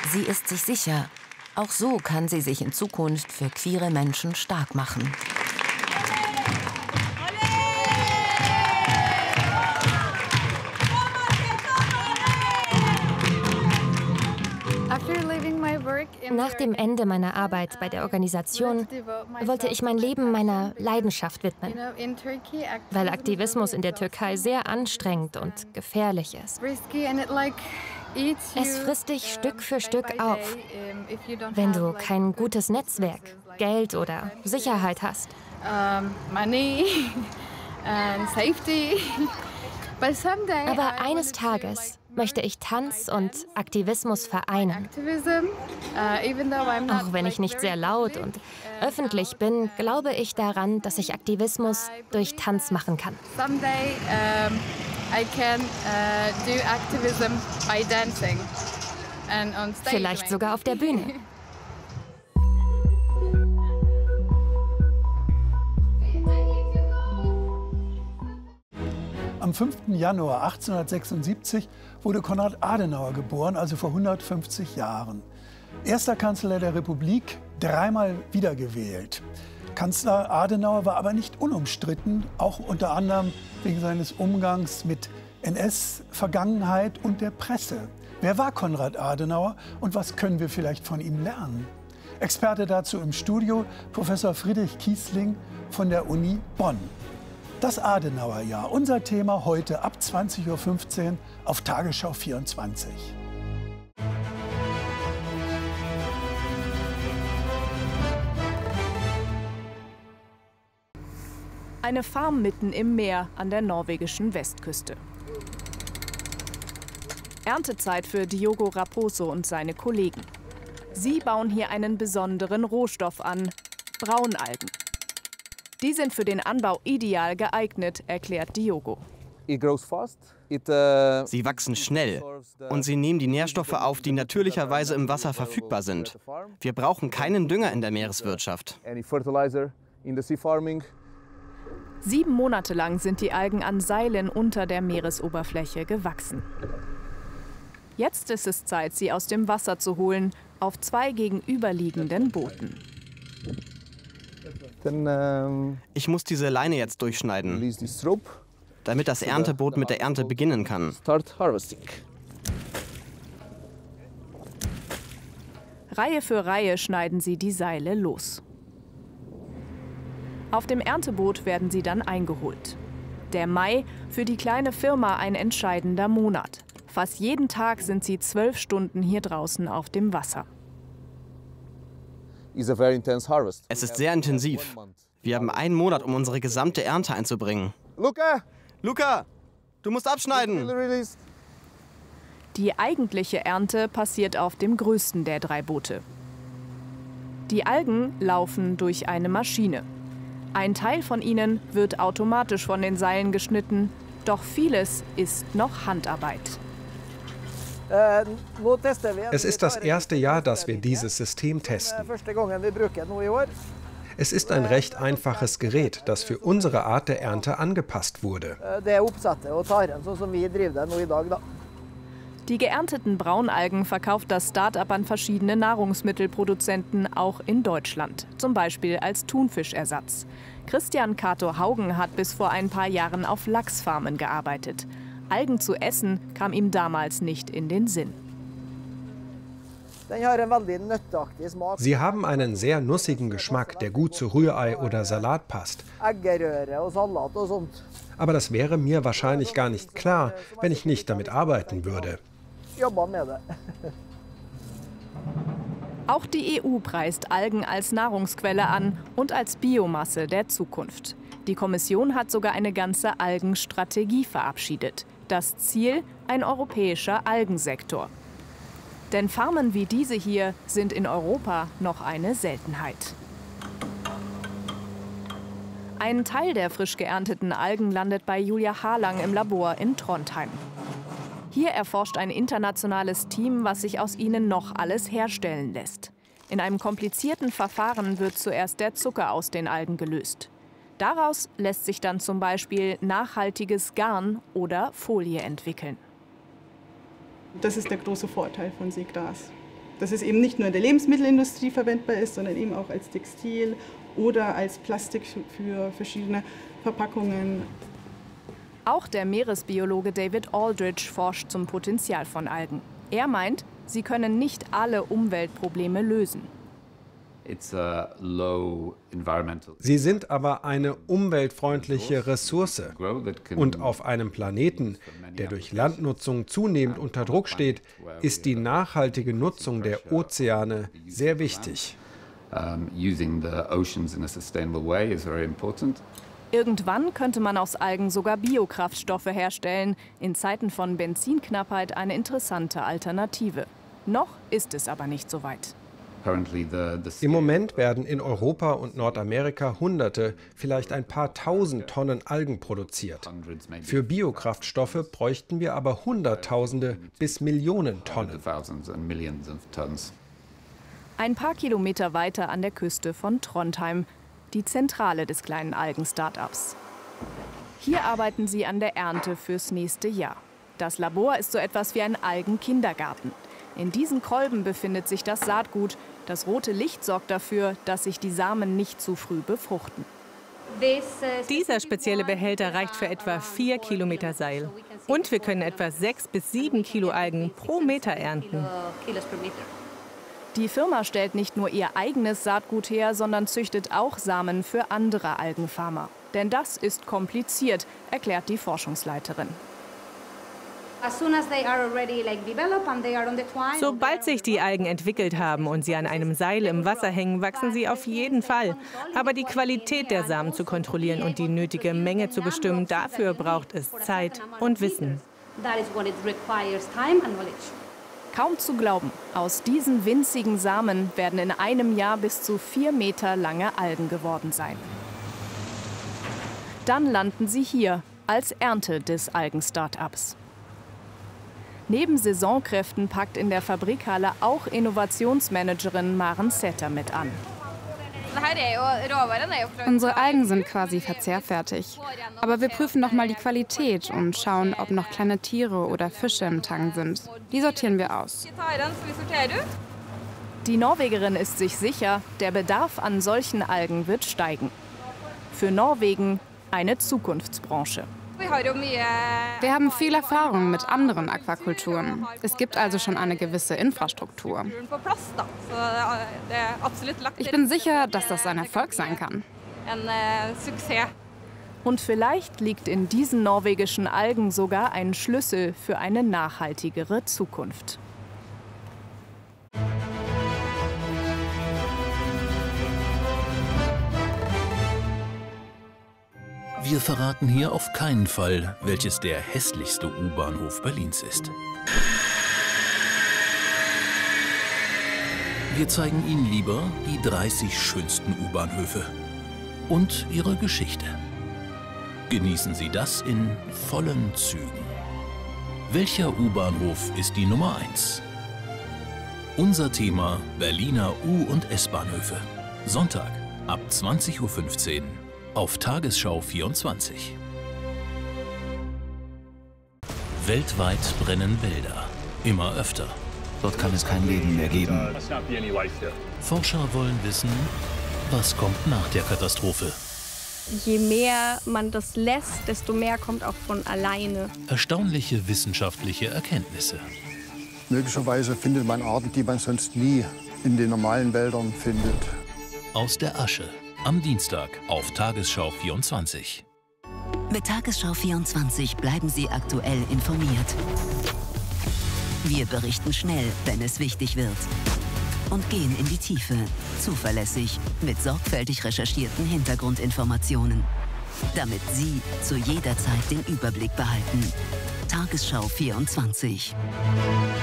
Sie ist sich sicher, auch so kann sie sich in Zukunft für queere Menschen stark machen. Nach dem Ende meiner Arbeit bei der Organisation wollte ich mein Leben meiner Leidenschaft widmen, weil Aktivismus in der Türkei sehr anstrengend und gefährlich ist. Es frisst dich Stück für Stück auf, wenn du kein gutes Netzwerk, Geld oder Sicherheit hast. Aber eines Tages möchte ich Tanz und Aktivismus vereinen. Auch wenn ich nicht sehr laut und öffentlich bin, glaube ich daran, dass ich Aktivismus durch Tanz machen kann. Vielleicht sogar auf der Bühne. Am 5. Januar 1876 wurde Konrad Adenauer geboren, also vor 150 Jahren. Erster Kanzler der Republik, dreimal wiedergewählt. Kanzler Adenauer war aber nicht unumstritten, auch unter anderem wegen seines Umgangs mit NS-Vergangenheit und der Presse. Wer war Konrad Adenauer und was können wir vielleicht von ihm lernen? Experte dazu im Studio, Professor Friedrich Kiesling von der Uni Bonn. Das Adenauerjahr, unser Thema heute ab 20:15 Uhr auf Tagesschau 24. Eine Farm mitten im Meer an der norwegischen Westküste. Erntezeit für Diogo Raposo und seine Kollegen. Sie bauen hier einen besonderen Rohstoff an: Braunalgen. Die sind für den Anbau ideal geeignet, erklärt Diogo. Sie wachsen schnell und sie nehmen die Nährstoffe auf, die natürlicherweise im Wasser verfügbar sind. Wir brauchen keinen Dünger in der Meereswirtschaft. 7 Monate lang sind die Algen an Seilen unter der Meeresoberfläche gewachsen. Jetzt ist es Zeit, sie aus dem Wasser zu holen, auf 2 gegenüberliegenden Booten. Ich muss diese Leine jetzt durchschneiden, damit das Ernteboot mit der Ernte beginnen kann. Reihe für Reihe schneiden sie die Seile los. Auf dem Ernteboot werden sie dann eingeholt. Der Mai, für die kleine Firma ein entscheidender Monat. Fast jeden Tag sind sie 12 Stunden hier draußen auf dem Wasser. Es ist sehr intensiv. Wir haben 1 Monat, um unsere gesamte Ernte einzubringen. Luca, du musst abschneiden! Die eigentliche Ernte passiert auf dem größten der 3 Boote. Die Algen laufen durch eine Maschine. Ein Teil von ihnen wird automatisch von den Seilen geschnitten, doch vieles ist noch Handarbeit. Es ist das erste Jahr, dass wir dieses System testen. Es ist ein recht einfaches Gerät, das für unsere Art der Ernte angepasst wurde. Die geernteten Braunalgen verkauft das Start-up an verschiedene Nahrungsmittelproduzenten, auch in Deutschland, zum Beispiel als Thunfischersatz. Christian Cato Haugen hat bis vor ein paar Jahren auf Lachsfarmen gearbeitet. Algen zu essen kam ihm damals nicht in den Sinn. Sie haben einen sehr nussigen Geschmack, der gut zu Rührei oder Salat passt. Aber das wäre mir wahrscheinlich gar nicht klar, wenn ich nicht damit arbeiten würde. Auch die EU preist Algen als Nahrungsquelle an und als Biomasse der Zukunft. Die Kommission hat sogar eine ganze Algenstrategie verabschiedet. Das Ziel: ein europäischer Algensektor. Denn Farmen wie diese hier sind in Europa noch eine Seltenheit. Ein Teil der frisch geernteten Algen landet bei Julia Harlang im Labor in Trondheim. Hier erforscht ein internationales Team, was sich aus ihnen noch alles herstellen lässt. In einem komplizierten Verfahren wird zuerst der Zucker aus den Algen gelöst. Daraus lässt sich dann zum Beispiel nachhaltiges Garn oder Folie entwickeln. Das ist der große Vorteil von Seegras. dass es eben nicht nur in der Lebensmittelindustrie verwendbar ist, sondern eben auch als Textil oder als Plastik für verschiedene Verpackungen. Auch der Meeresbiologe David Aldridge forscht zum Potenzial von Algen. Er meint, sie können nicht alle Umweltprobleme lösen. Sie sind aber eine umweltfreundliche Ressource. Und auf einem Planeten, der durch Landnutzung zunehmend unter Druck steht, ist die nachhaltige Nutzung der Ozeane sehr wichtig. Irgendwann könnte man aus Algen sogar Biokraftstoffe herstellen. In Zeiten von Benzinknappheit eine interessante Alternative. Noch ist es aber nicht so weit. Im Moment werden in Europa und Nordamerika Hunderte, vielleicht ein paar tausend Tonnen Algen produziert. Für Biokraftstoffe bräuchten wir aber Hunderttausende bis Millionen Tonnen. Ein paar Kilometer weiter an der Küste von Trondheim, die Zentrale des kleinen Algen-Startups. Hier arbeiten sie an der Ernte fürs nächste Jahr. Das Labor ist so etwas wie ein Algenkindergarten. In diesen Kolben befindet sich das Saatgut. Das rote Licht sorgt dafür, dass sich die Samen nicht zu früh befruchten. Dieser spezielle Behälter reicht für etwa 4 Kilometer Seil. Und wir können etwa 6 bis 7 Kilo Algen pro Meter ernten. Die Firma stellt nicht nur ihr eigenes Saatgut her, sondern züchtet auch Samen für andere Algenfarmer. Denn das ist kompliziert, erklärt die Forschungsleiterin. Sobald sich die Algen entwickelt haben und sie an einem Seil im Wasser hängen, wachsen sie auf jeden Fall. Aber die Qualität der Samen zu kontrollieren und die nötige Menge zu bestimmen, dafür braucht es Zeit und Wissen. Kaum zu glauben, aus diesen winzigen Samen werden in einem Jahr bis zu 4 Meter lange Algen geworden sein. Dann landen sie hier als Ernte des Algen-Startups. Neben Saisonkräften packt in der Fabrikhalle auch Innovationsmanagerin Maren Setter mit an. Unsere Algen sind quasi verzehrfertig. Aber wir prüfen noch mal die Qualität und schauen, ob noch kleine Tiere oder Fische im Tank sind. Die sortieren wir aus. Die Norwegerin ist sich sicher, der Bedarf an solchen Algen wird steigen. Für Norwegen eine Zukunftsbranche. Wir haben viel Erfahrung mit anderen Aquakulturen. Es gibt also schon eine gewisse Infrastruktur. Ich bin sicher, dass das ein Erfolg sein kann. Und vielleicht liegt in diesen norwegischen Algen sogar ein Schlüssel für eine nachhaltigere Zukunft. Wir verraten hier auf keinen Fall, welches der hässlichste U-Bahnhof Berlins ist. Wir zeigen Ihnen lieber die 30 schönsten U-Bahnhöfe und ihre Geschichte. Genießen Sie das in vollen Zügen. Welcher U-Bahnhof ist die Nummer 1? Unser Thema: Berliner U- und S-Bahnhöfe. Sonntag ab 20:15 Uhr auf Tagesschau 24. Weltweit brennen Wälder. Immer öfter. Dort kann es kein Leben mehr geben. Forscher wollen wissen, was kommt nach der Katastrophe. Je mehr man das lässt, desto mehr kommt auch von alleine. Erstaunliche wissenschaftliche Erkenntnisse. Möglicherweise findet man Arten, die man sonst nie in den normalen Wäldern findet. Aus der Asche. Am Dienstag auf Tagesschau 24. Mit Tagesschau 24 bleiben Sie aktuell informiert. Wir berichten schnell, wenn es wichtig wird. Und gehen in die Tiefe, zuverlässig, mit sorgfältig recherchierten Hintergrundinformationen. Damit Sie zu jeder Zeit den Überblick behalten. Tagesschau 24.